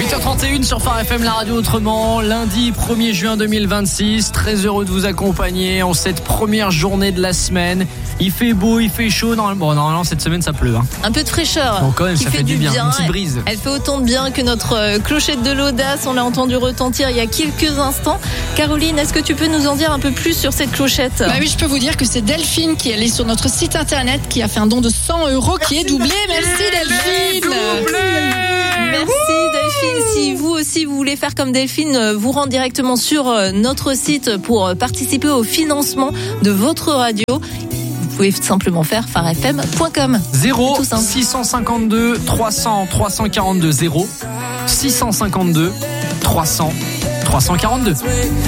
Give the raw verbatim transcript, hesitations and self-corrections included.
huit heures trente et une sur Phare F M, la radio autrement. Lundi premier juin deux mille vingt-six. Très heureux de vous accompagner en cette première journée de la semaine. Il fait beau, il fait chaud. Normalement, bon, normalement cette semaine ça pleut. Hein. Un peu de fraîcheur. Bon, quand même, qui ça fait, fait du bien. bien. Une petite brise. Elle fait autant de bien que notre clochette de l'audace. On l'a entendu retentir il y a quelques instants. Caroline, est-ce que tu peux nous en dire un peu plus sur cette clochette ? Bah oui, je peux vous dire que c'est Delphine qui est allée sur notre site internet, qui a fait un don de cent euros qui est doublé. Merci Delphine. Merci Delphine. Si vous aussi vous voulez faire comme Delphine, vous rendre directement sur notre site pour participer au financement de votre radio. Vous pouvez simplement faire phare f m point com. zéro six cent cinquante-deux trois cents trois cent quarante-deux zéro six cent cinquante-deux trois cents trois cent quarante-deux.